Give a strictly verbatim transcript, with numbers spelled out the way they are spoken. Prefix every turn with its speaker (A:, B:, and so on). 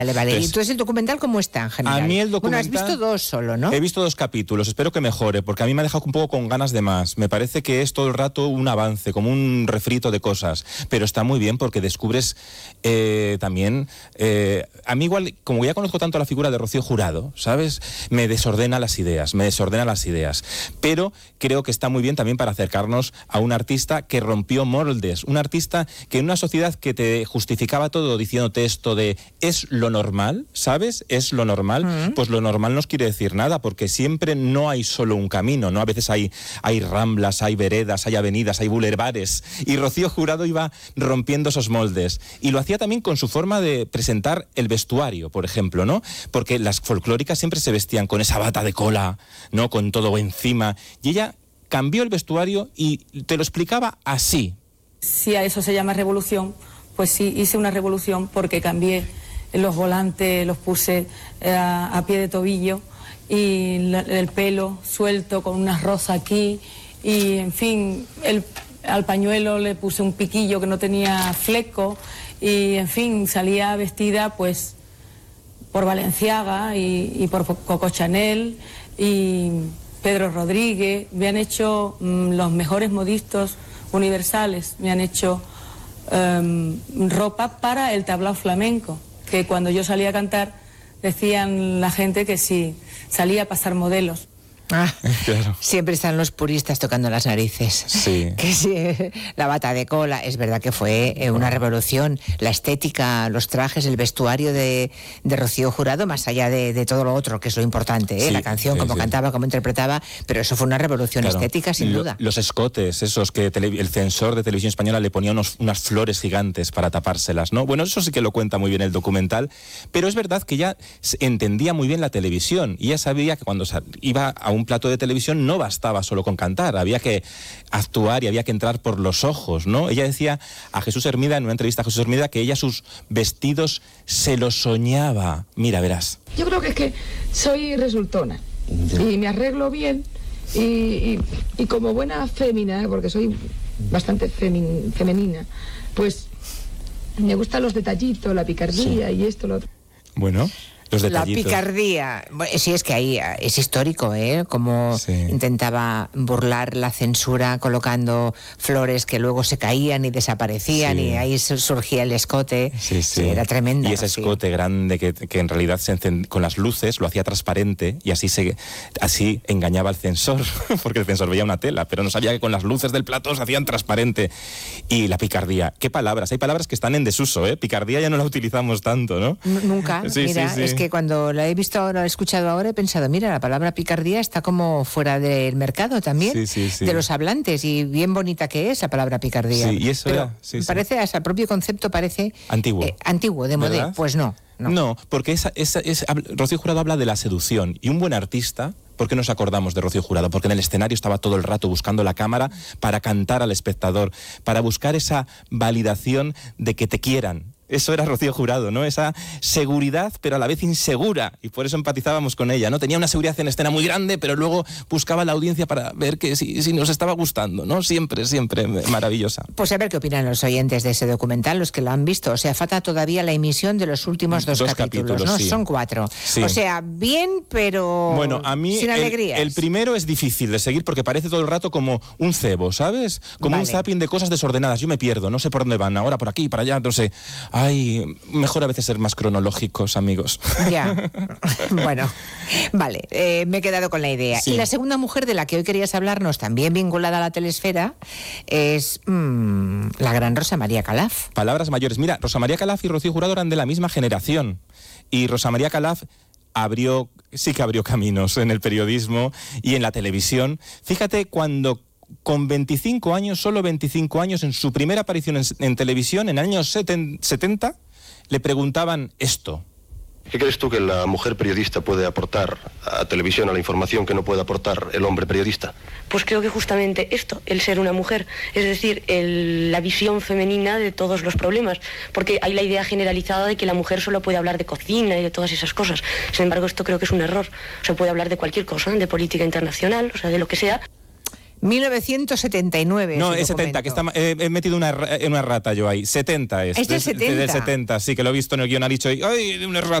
A: Vale, vale. Entonces, entonces, ¿el documental cómo está en general?
B: A mí el documental...
A: Bueno, has visto dos solo, ¿no?
B: He visto dos capítulos, espero que mejore, porque a mí me ha dejado un poco con ganas de más. Me parece que es todo el rato un avance, como un refrito de cosas, pero está muy bien porque descubres eh, también... Eh, a mí igual, como ya conozco tanto la figura de Rocío Jurado, ¿sabes? Me desordena las ideas, me desordena las ideas. Pero creo que está muy bien también para acercarnos a un artista que rompió moldes, un artista que en una sociedad que te justificaba todo diciéndote esto de es lo normal, ¿sabes? Es lo normal, uh-huh. Pues lo normal no os quiere decir nada, porque siempre no hay solo un camino, ¿no? A veces hay, hay ramblas, hay veredas, hay avenidas, hay bulevares, y Rocío Jurado iba rompiendo esos moldes, y lo hacía también con su forma de presentar el vestuario, por ejemplo, ¿no? Porque las folclóricas siempre se vestían con esa bata de cola, ¿no? Con todo encima, y ella cambió el vestuario y te lo explicaba así.
C: Si a eso se llama revolución, pues sí, hice una revolución porque cambié los volantes, los puse eh, a, a pie de tobillo, y la, el pelo suelto con unas rosas aquí, y en fin, el, al pañuelo le puse un piquillo que no tenía fleco, y en fin, salía vestida pues por Balenciaga y, y por Coco Chanel y Pedro Rodríguez. Me han hecho mmm, los mejores modistas universales, me han hecho um, ropa para el tablao flamenco, que cuando yo salía a cantar decían la gente que sí, salía a pasar modelos.
A: Ah, claro. Siempre están los puristas tocando las narices.
B: Sí.
A: Que sí, la bata de cola, es verdad que fue eh, una revolución. La estética, los trajes, el vestuario de, de Rocío Jurado, más allá de, de todo lo otro, que es lo importante, ¿eh? Sí, la canción, sí, cómo sí. cantaba, cómo interpretaba, pero eso fue una revolución claro. estética, sin
B: lo,
A: duda.
B: Los escotes, esos que tele, el censor de Televisión Española le ponía unos, unas flores gigantes para tapárselas, ¿no? Bueno, eso sí que lo cuenta muy bien el documental, pero es verdad que ella entendía muy bien la televisión, y ella sabía que cuando iba a un un plato de televisión no bastaba solo con cantar, había que actuar y había que entrar por los ojos, ¿no? Ella decía a Jesús Hermida, en una entrevista a Jesús Hermida, que ella sus vestidos se los soñaba. Mira, verás.
D: Yo creo que es que soy resultona y me arreglo bien y, y, y como buena fémina, porque soy bastante femin, femenina, pues me gustan los detallitos, la picardía sí. y esto, lo otro.
B: Bueno...
A: La picardía, bueno, sí, es que ahí es histórico, ¿eh? Como sí. intentaba burlar la censura colocando flores que luego se caían y desaparecían, sí. y ahí surgía el escote.
B: Sí, sí.
A: Sí, era tremenda.
B: Y ese
A: sí.
B: escote grande que, que en realidad se encend... con las luces lo hacía transparente, y así se así engañaba al censor, porque el censor veía una tela, pero no sabía que con las luces del plato se hacían transparente. Y la picardía, ¿qué palabras? Hay palabras que están en desuso, ¿eh? Picardía ya no la utilizamos tanto, ¿no?
A: N- nunca,
B: sí,
A: mira,
B: sí, sí.
A: es que que cuando la he visto ahora, la he escuchado ahora, he pensado, mira, la palabra picardía está como fuera del mercado también,
B: sí, sí, sí.
A: de los hablantes, y bien bonita que es la palabra picardía.
B: Sí, y eso
A: Pero
B: era, sí,
A: parece,
B: sí.
A: hasta el propio concepto parece...
B: Antiguo.
A: Eh, antiguo, de modé. Pues no. No,
B: no porque esa, esa, esa, Rocío Jurado habla de la seducción, y un buen artista... ¿Por qué nos acordamos de Rocío Jurado? Porque en el escenario estaba todo el rato buscando la cámara para cantar al espectador, para buscar esa validación de que te quieran. Eso era Rocío Jurado, ¿no? Esa seguridad, pero a la vez insegura, y por eso empatizábamos con ella, ¿no? Tenía una seguridad en escena muy grande, pero luego buscaba la audiencia para ver que si, si nos estaba gustando, ¿no? Siempre, siempre maravillosa.
A: Pues a ver qué opinan los oyentes de ese documental, los que lo han visto. O sea, falta todavía la emisión de los últimos dos, dos capítulos, capítulos, ¿no? Sí. Son cuatro. Sí. O sea, bien, pero
B: bueno, a mí
A: sin
B: el,
A: alegrías.
B: El primero es difícil de seguir porque parece todo el rato como un cebo, ¿sabes? Como vale. un zapping de cosas desordenadas. Yo me pierdo, no sé por dónde van, ahora por aquí, para allá, no sé. Ay, mejor a veces ser más cronológicos, amigos.
A: Ya, bueno, vale, eh, me he quedado con la idea. Sí. Y la segunda mujer de la que hoy querías hablarnos, también vinculada a la telesfera, es mmm, la gran Rosa María Calaf.
B: Palabras mayores. Mira, Rosa María Calaf y Rocío Jurado eran de la misma generación. Y Rosa María Calaf abrió, sí que abrió caminos en el periodismo y en la televisión. Fíjate cuando... con veinticinco años, solo veinticinco años, en su primera aparición en, en televisión, en el año setenta, le preguntaban esto.
E: ¿Qué crees tú que la mujer periodista puede aportar a televisión, a la información que no puede aportar el hombre periodista?
F: Pues creo que justamente esto, el ser una mujer, es decir, el, la visión femenina de todos los problemas, porque hay la idea generalizada de que la mujer solo puede hablar de cocina y de todas esas cosas. Sin embargo, esto creo que es un error. O sea, puede hablar de cualquier cosa, de política internacional, o sea, de lo que sea.
A: mil novecientos setenta y nueve.
B: No, es setenta, que está, eh, he metido una, una rata yo ahí. setenta es.
A: ¿Es del setenta?
B: Del setenta, sí, que lo he visto en el guión, ha dicho, ¡ay, de una rata!